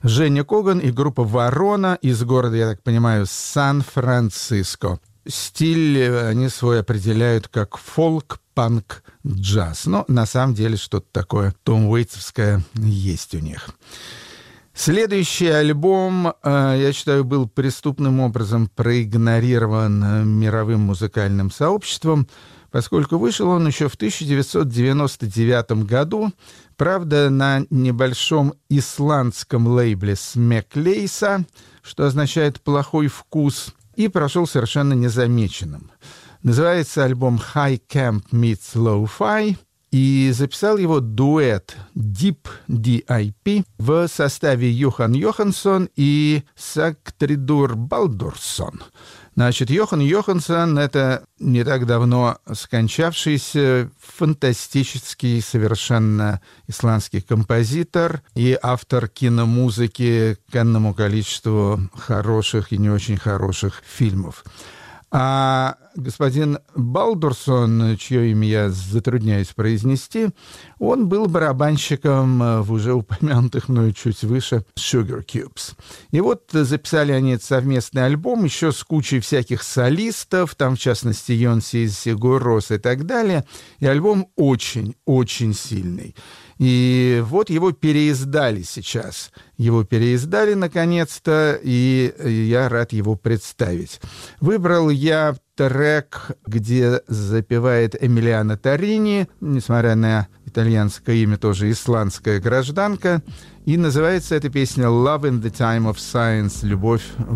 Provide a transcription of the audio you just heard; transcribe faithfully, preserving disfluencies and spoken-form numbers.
Женя Коган и группа «Ворона» из города, я так понимаю, Сан-Франциско. Стиль они свой определяют как фолк, панк, джаз. Но на самом деле что-то такое Том Уэйтсовское есть у них. Следующий альбом, я считаю, был преступным образом проигнорирован мировым музыкальным сообществом, поскольку вышел он еще в тысяча девятьсот девяносто девятом году, правда, на небольшом исландском лейбле Смеклейса, что означает «плохой вкус», и прошел совершенно незамеченным. Называется альбом «High Camp Meets Lo-Fi», и записал его дуэт Deep ди ай пи в составе Йохан Йоханссон и Сагтридур Балдурсон. Значит, Йохан Йоханссон — это не так давно скончавшийся фантастический совершенно исландский композитор и автор киномузыки к энному количеству хороших и не очень хороших фильмов. А господин Балдурсон, чье имя я затрудняюсь произнести, он был барабанщиком в уже упомянутых мною чуть выше Sugar Cubes. И вот записали они совместный альбом еще с кучей всяких солистов, там в частности Йонси Сигурос и так далее. И альбом очень-очень сильный. И вот его переиздали сейчас. Его переиздали наконец-то, и я рад его представить. Выбрал я трек, где запевает Эмилиано Торрини, несмотря на итальянское имя, тоже исландская гражданка. И называется эта песня «Love in the Time of Science» — «Любовь